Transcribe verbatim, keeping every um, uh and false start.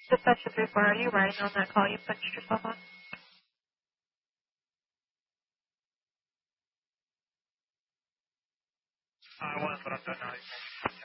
Dispatcher three four, are you riding on that call you punched yourself on? I was, but I'm done now.